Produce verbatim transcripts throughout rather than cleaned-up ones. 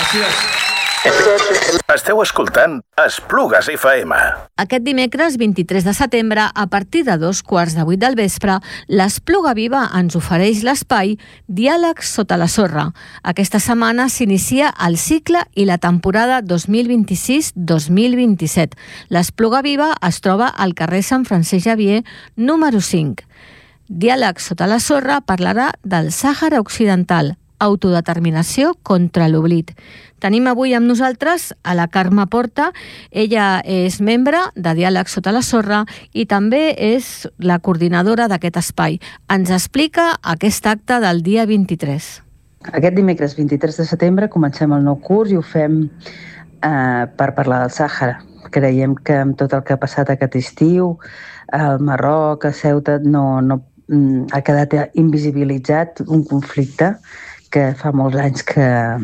Gràcies. Esteu escoltant Esplugues F M. Aquest dimecres vint-i-tres de setembre, a partir de dos quarts de vuit del vespre, l'Espluga Viva ens ofereix l'espai Diàlegs sota la sorra. Aquesta setmana s'inicia el cicle i la temporada dos mil vint-i-sis dos mil vint-i-set. L'Espluga Viva es troba al carrer Sant Francesc Xavier, número cinc. Diàlegs sota la sorra parlarà del Sàhara Occidental, autodeterminació contra l'oblit. Tenim avui amb nosaltres a la Carme Porta. Ella és membre de Diàlegs sota la sorra i també és la coordinadora d'aquest espai. Ens explica aquest acte del dia vint-i-tres. Aquest dimecres vint-i-tres de setembre comencem el nou curs i ho fem eh, per parlar del Sàhara. Creiem que amb tot el que ha passat aquest estiu, al Marroc, a Ceuta, no, no, ha quedat invisibilitzat un conflicte que fa molts anys que,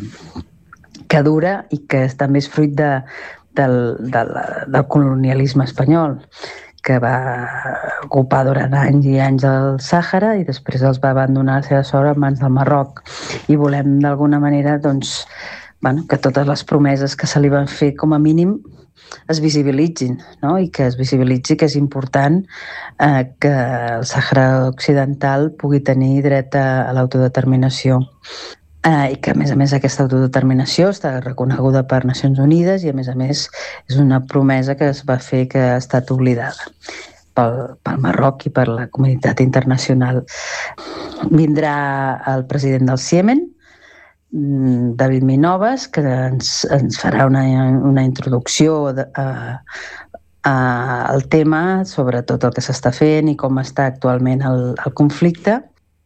que dura i que també és fruit de, del, del, del colonialisme espanyol, que va ocupar durant anys i anys el Sàhara i després els va abandonar a la seva sort en mans del Marroc. I volem d'alguna manera doncs, bueno, que totes les promeses que se li van fer com a mínim es visibilitzin, no? I que es visibilitzi que és important eh, que el Sàhara Occidental pugui tenir dret a, a l'autodeterminació. Eh, I que, a més a més, aquesta autodeterminació està reconeguda per Nacions Unides i, a més a més, és una promesa que es va fer que ha estat oblidada pel, pel Marroc i per la comunitat internacional. Vindrà el president del Ciemen, David Minoves, que ens, ens farà una, una introducció de, a, a, al tema sobre tot el que s'està fent i com està actualment el, el conflicte.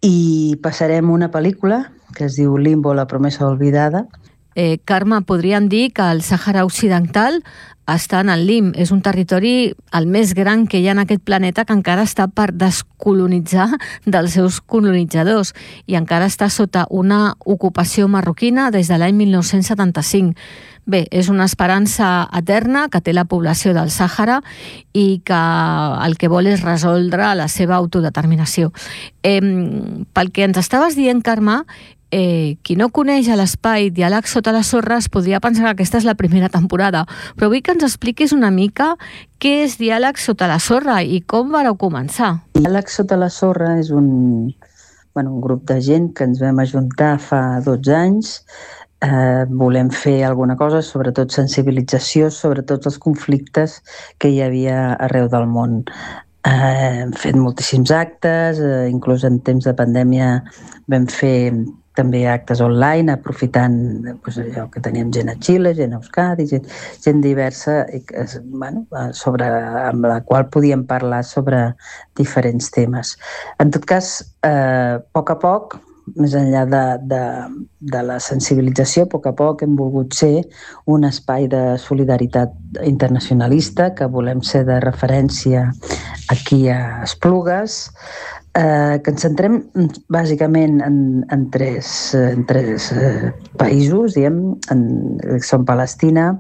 I passarem una pel·lícula que es diu Limbo, la promesa olvidada. Eh, Carme, podríem dir que el Sàhara Occidental està en el lim. És un territori el més gran que hi ha en aquest planeta que encara està per descolonitzar dels seus colonitzadors i encara està sota una ocupació marroquina des de l'any mil nou-cents setanta-cinc. Bé, és una esperança eterna que té la població del Sàhara i que el que vol és resoldre la seva autodeterminació. Eh, pel que ens estaves dient, Carme, Eh, qui no coneix l'espai Diàlegs sota la sorra es podria pensar que aquesta és la primera temporada, però vull que ens expliquis una mica què és Diàlegs sota la sorra i com vareu començar. Diàlegs sota la sorra és un, bueno, un grup de gent que ens vam ajuntar fa dotze anys. Eh, volem fer alguna cosa, sobretot sensibilització sobre tots els conflictes que hi havia arreu del món. Eh, hem fet moltíssims actes, eh, inclús en temps de pandèmia vam fer també actes online, aprofitant doncs, allò que teníem gent a Xile, gent a Euskadi, gent, gent diversa, i, bueno, sobre, amb la qual podíem parlar sobre diferents temes. En tot cas, eh, a poc a poc, més enllà de, de, de la sensibilització, a poc a poc hem volgut ser un espai de solidaritat internacionalista, que volem ser de referència aquí a Esplugues, eh, que ens centrem bàsicament en, en tres, en tres eh, països, diguem, en, són Palestina,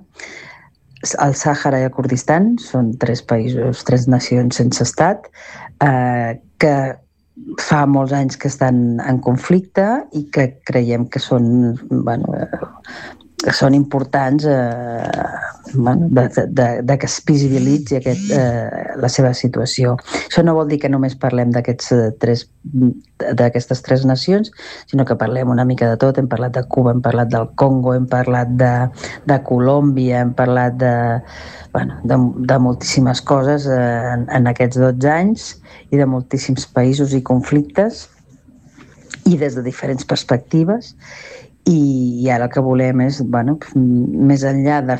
el Sàhara i el Kurdistan, són tres països, tres nacions sense estat, eh, que fa molts anys que estan en conflicte i que creiem que són, bueno, que són importants eh, bueno, de, de, de que es visibilitzi aquest, eh, la seva situació. Això no vol dir que només parlem d'aquests tres, d'aquestes tres nacions, sinó que parlem una mica de tot. Hem parlat de Cuba, hem parlat del Congo, hem parlat de, de Colòmbia, hem parlat de, bueno, de, de moltíssimes coses eh, en, en aquests dotze anys i de moltíssims països i conflictes i des de diferents perspectives. I, i ara el que volem és, bueno, més enllà de